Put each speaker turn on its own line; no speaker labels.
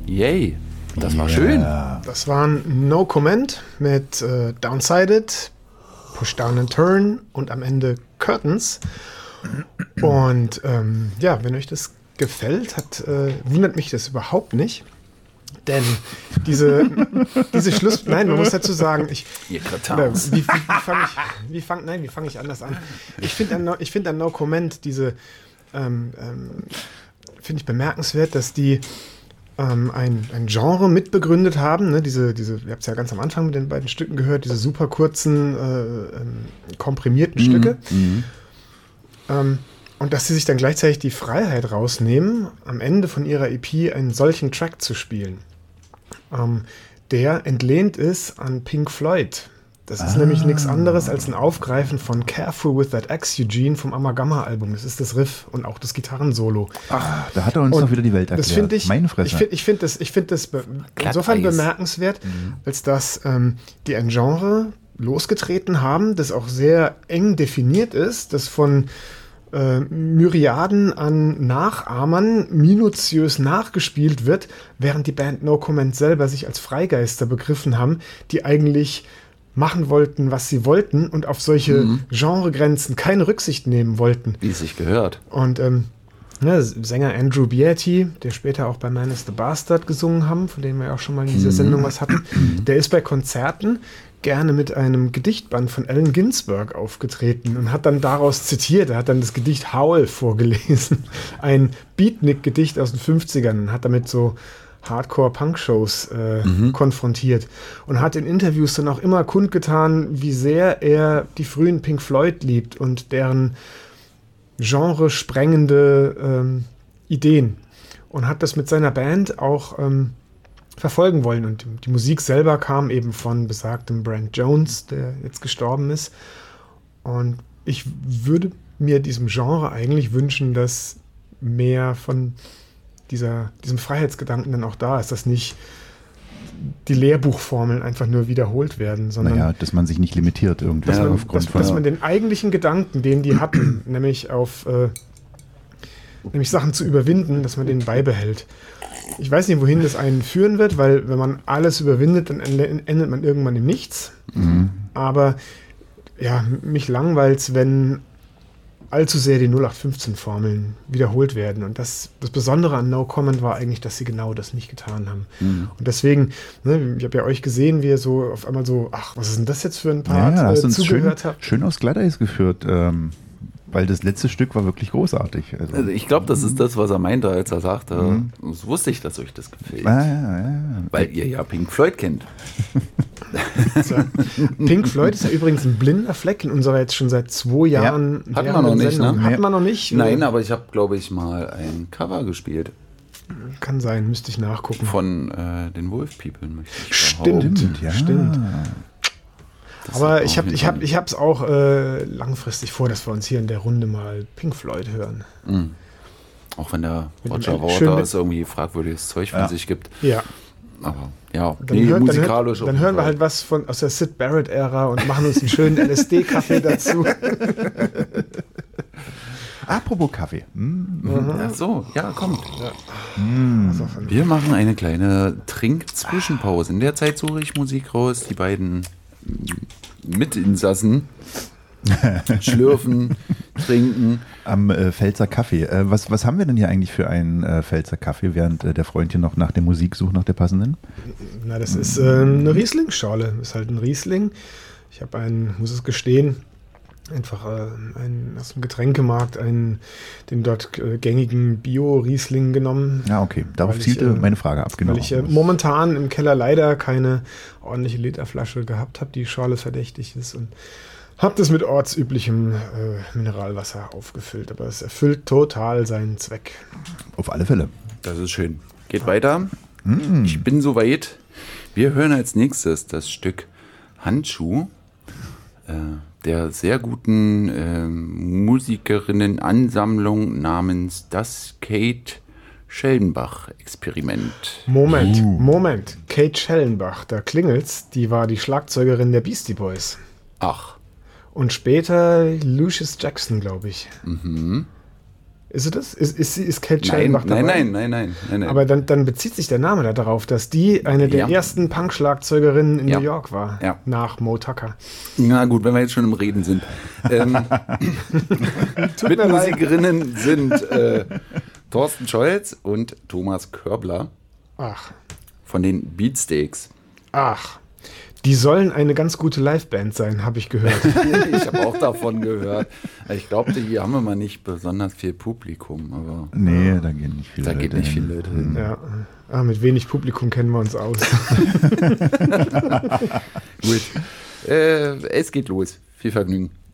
Yay, das war schön.
Das waren No Comment mit Downsided, Push Down and Turn und am Ende Curtains. Und wenn euch das gefällt, wundert mich das überhaupt nicht. Denn diese Schluss... Nein, man muss dazu sagen, wie fange ich anders an? Ich finde an No Comment finde ich bemerkenswert, dass die ein Genre mitbegründet haben. Ne? Ihr habt es ja ganz am Anfang mit den beiden Stücken gehört, diese super kurzen, komprimierten Stücke. Und dass sie sich dann gleichzeitig die Freiheit rausnehmen, am Ende von ihrer EP einen solchen Track zu spielen, der entlehnt ist an Pink Floyd. Das ist nämlich nichts anderes als ein Aufgreifen von Careful with That Axe, Eugene, vom Amalgama-Album. Das ist das Riff und auch das Gitarrensolo.
Ach, da hat er uns doch wieder die Welt erklärt.
Das finde ich,
meine Fresse.
Ich finde das insofern bemerkenswert, als dass die ein Genre losgetreten haben, das auch sehr eng definiert ist, das von Myriaden an Nachahmern minutiös nachgespielt wird, während die Band No Comment selber sich als Freigeister begriffen haben, die eigentlich machen wollten, was sie wollten und auf solche Genregrenzen keine Rücksicht nehmen wollten.
Wie es sich gehört.
Und Sänger Andrew Beatty, der später auch bei Man is the Bastard gesungen haben, von dem wir auch schon mal in dieser Sendung was hatten, der ist bei Konzerten gerne mit einem Gedichtband von Allen Ginsberg aufgetreten und hat dann daraus zitiert. Er hat dann das Gedicht Howl vorgelesen. Ein Beatnik-Gedicht aus den 50ern und hat damit so Hardcore-Punk-Shows konfrontiert und hat in Interviews dann auch immer kundgetan, wie sehr er die frühen Pink Floyd liebt und deren genre-sprengende Ideen. Und hat das mit seiner Band auch verfolgen wollen. Und die Musik selber kam eben von besagtem Brent Jones, der jetzt gestorben ist. Und ich würde mir diesem Genre eigentlich wünschen, dass mehr von diesem Freiheitsgedanken dann auch da ist, dass nicht die Lehrbuchformeln einfach nur wiederholt werden, sondern
dass man sich nicht limitiert irgendwie.
Dass man den eigentlichen Gedanken, den die hatten, nämlich Sachen zu überwinden, dass man den beibehält. Ich weiß nicht, wohin das einen führen wird, weil wenn man alles überwindet, dann endet man irgendwann im Nichts. Aber ja, mich langweilt's, wenn allzu sehr die 0815-Formeln wiederholt werden. Und das Besondere an No Comment war eigentlich, dass sie genau das nicht getan haben. Und deswegen, ich habe ja euch gesehen, wie ihr so auf einmal so, ach, was ist denn das jetzt für ein Part zugehört habt.
Schön aufs Glatteis geführt, weil das letzte Stück war wirklich großartig.
Also ich glaube, das ist das, was er meinte, als er sagte, das wusste ich, dass euch das gefällt. Weil ihr ja Pink Floyd kennt.
Pink Floyd ist ja übrigens ein blinder Fleck in unserer jetzt schon seit 2 Jahren.
Hatten wir noch nicht, ne?
Hatten wir noch nicht.
Nein, aber ich habe, glaube ich, mal ein Cover gespielt.
Kann sein, müsste ich nachgucken.
Von den Wolf People, möchte ich
Stimmt. Aber ich habe es auch langfristig vor, dass wir uns hier in der Runde mal Pink Floyd hören.
Auch wenn der Roger Waters irgendwie fragwürdiges Zeug von sich gibt.
Ja.
Aber ja,
musikalisch. Dann hören wir halt was aus der Syd Barrett-Ära und machen uns einen schönen LSD-Kaffee dazu.
Apropos Kaffee.
Ach so, ja, kommt. Ja. Wir machen eine kleine Trinkzwischenpause. In der Zeit suche ich Musik raus. Die beiden Mitinsassen schlürfen, trinken.
Am Pfälzer Kaffee. Was haben wir denn hier eigentlich für einen Pfälzer Kaffee, während der Freund hier noch nach der Musik sucht, nach der passenden?
Na, das ist eine Riesling-Schale. Das ist halt ein Riesling. Ich habe muss es gestehen, einfach aus dem Getränkemarkt den dort gängigen Bio-Riesling genommen.
Ja, okay. Darauf zielte meine Frage ab. Genau.
Weil ich momentan im Keller leider keine ordentliche Literflasche gehabt habe, die Schale verdächtig ist, und habe das mit ortsüblichem Mineralwasser aufgefüllt. Aber es erfüllt total seinen Zweck.
Auf alle Fälle.
Das ist schön. Geht weiter. Ich bin soweit. Wir hören als nächstes das Stück Handschuh der sehr guten Musikerinnenansammlung namens Das Kate Schellenbach-Experiment.
Moment. Kate Schellenbach, da klingelt's. Die war die Schlagzeugerin der Beastie Boys.
Ach.
Und später Lucius Jackson, glaube ich. Ist sie das? Ist Kate Shellbach
dabei?
Nein. Aber dann bezieht sich der Name darauf, dass die eine der ersten Punk-Schlagzeugerinnen in New York war.
Ja.
Nach Mo Tucker.
Na gut, wenn wir jetzt schon im Reden sind. Mitmusikerinnen sind Thorsten Scholz und Thomas Körbler.
Ach.
Von den Beatsteaks.
Ach. Die sollen eine ganz gute Liveband sein, habe ich gehört.
Ich habe auch davon gehört. Ich glaubte, hier haben wir mal nicht besonders viel Publikum. Aber
nee, da gehen nicht viele
Leute hin. Da geht nicht viele Leute hin.
Ja. Mit wenig Publikum kennen wir uns aus.
Gut. Es geht los. Viel Vergnügen.